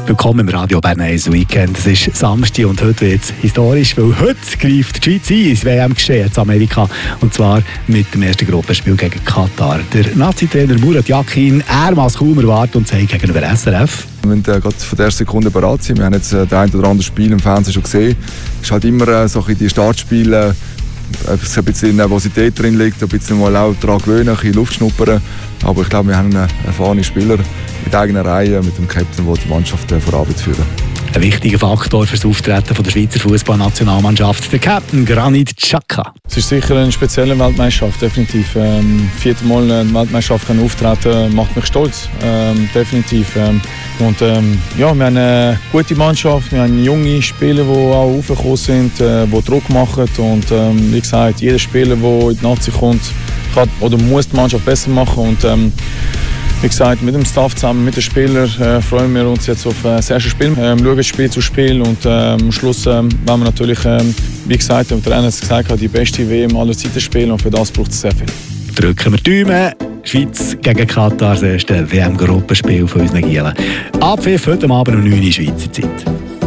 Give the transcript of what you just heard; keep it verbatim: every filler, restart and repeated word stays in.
Willkommen im Radio Bern eins Weekend. Es ist Samstag und heute wird es historisch, weil heute greift die Schweiz ein ins W M-Geschehen in Amerika. Und zwar mit dem ersten Gruppenspiel gegen Katar. Der Nazi-Trainer Murat Yakin, er muss kaum erwarten und zeigt gegenüber S R F. Wir müssen äh, gerade von der ersten Sekunde bereit sein. Wir haben jetzt äh, das ein oder andere Spiel im Fernsehen schon gesehen. Es ist halt immer äh, so ein die Startspiele, äh, ein bisschen Nervosität drin liegt, ein bisschen mal auch daran gewöhnen, ein bisschen Luft schnuppern. Aber ich glaube, wir haben einen erfahrenen Spieler mit eigener Reihe, mit dem Captain, der die Mannschaft äh, voran führen. Ein wichtiger Faktor für das Auftreten von der Schweizer Fußballnationalmannschaft, der Captain Granit Xhaka. Es ist sicher eine spezielle Weltmeisterschaft, definitiv. Ähm, vierte Mal eine Weltmeisterschaft können auftreten, macht mich stolz, ähm, definitiv. Ähm, und ähm, ja, wir haben eine gute Mannschaft, wir haben junge Spieler, die auch aufgekommen sind, äh, die Druck machen. Und ähm, wie gesagt, jeder Spieler, der in die Nazi kommt, kann oder muss die Mannschaft besser machen. Und, ähm, Wie gesagt, mit dem Staff zusammen, mit den Spielern äh, freuen wir uns jetzt auf äh, das erste Spiel. Ähm, schauen das Spiel zu Spiel und ähm, am Schluss ähm, werden wir natürlich, ähm, wie gesagt, der Trainer hat es gesagt, die beste W M aller Zeiten spielen und für das braucht es sehr viel. Drücken wir die Daumen. Schweiz gegen Katar, das erste W M-Gruppenspiel von unseren Gielen. Abpfiff heute Abend um neun Uhr Schweizer Zeit.